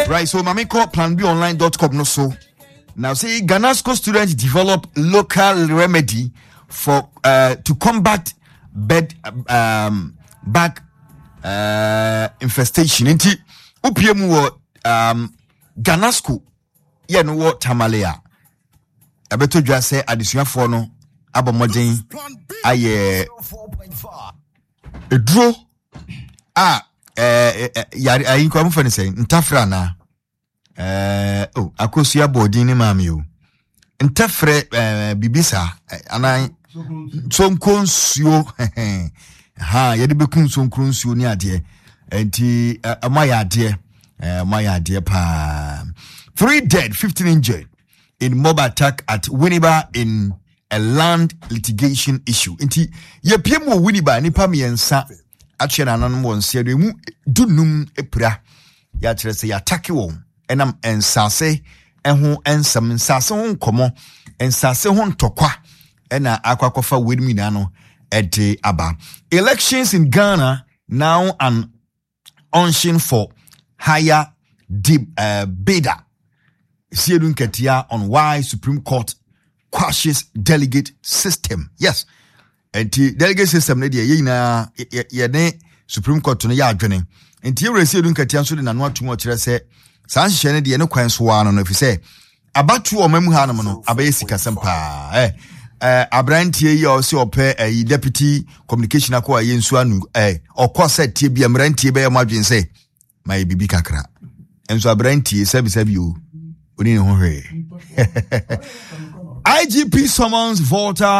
Right, so mami call planbonline.com no so. Now say Ghanasco students develop local remedy for to combat bed bug infestation. Inti upiemu Ghanasco ye no wo tamalea. Abeto dwa say adesuafo no abomoden aye edro yari ayin kwa mfani say ntafra na akosua bodin ni maami o ntafre bibisa anan sonkonsuo ha yede bekun sonkonsuo ni ade enti amayade pa 3 dead 15 injured in mob attack at Winneba in a land litigation issue enti ye piem wo Winneba nipa miensa atwe na nanom won se do mu dunum epira ya kire se ya attack wo enam ensase eho ensam ensase ho nkomo ensase ho ntokwa ena akwakofa wedmina no ede aba. Elections in Ghana now an unction for higher bidder. Siedun Ketia on why Supreme Court quashes delegate system. Yes. And the delegate system ne Supreme Court no ya adwene. Enti e Siedun Ketia so de nanu atumo kire se san hye ne kwan so wa no fi se abatu o mamu ha no no abaye sikasem pa abrantie yi o se ope deputy communication akwa ye nsu anu okose tie bia mrantie be madwen se mai bibi kakra enso abrantie sabi o oni ne ho hwe IGP summons Volta